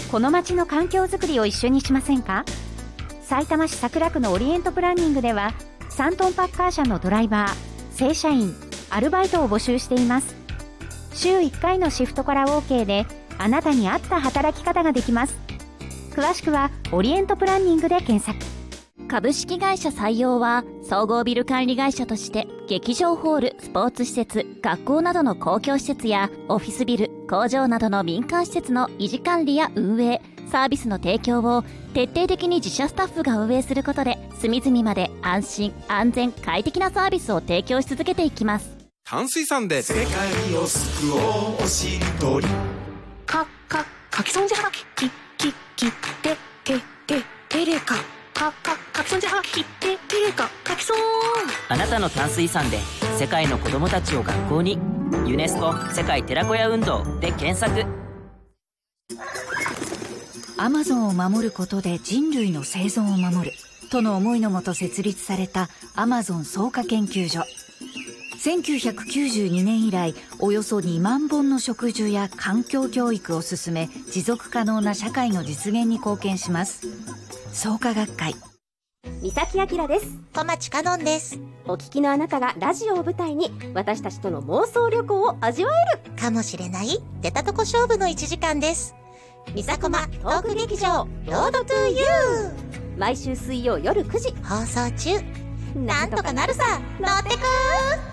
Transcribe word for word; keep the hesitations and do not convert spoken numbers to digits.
この街の環境づくりを一緒にしませんか？さいたま市桜区のオリエントプランニングではさんトンパッカー車のドライバー、正社員、アルバイトを募集しています。週いっかいのシフトから OK であなたに合った働き方ができます。詳しくはオリエントプランニングで検索。 株式会社採用は総合ビル管理会社として劇場ホール、スポーツ施設、学校などの公共施設やオフィスビル、工場などの民間施設の維持管理や運営、サービスの提供を徹底的に自社スタッフが運営することで隅々まで安心安全快適なサービスを提供し続けていきます。 淡水さんで世界を救おうおしりとりかかかきそんじはがききききてけててれかかかかきそんじはがきててれかかきそん。 あなたの淡水さんで世界の子どもたちを学校に。ユネスコ世界寺子屋運動で検索。 アマゾンを守ることで人類の生存を守るとの思いのもと設立されたアマゾン草加研究所。せんきゅうひゃくきゅうじゅうにねん以来およそにまんぼんの植樹や環境教育を進め、持続可能な社会の実現に貢献します。草加学会。 三崎明です。 小町かのんです。 お聞きのあなたがラジオを舞台に私たちとの妄想旅行を味わえるかもしれない出たとこ勝負のいちじかんです。みさこまトーク劇場ロードトゥーユー、 毎週水曜夜くじ放送中。なんとかなるさ、乗ってくー。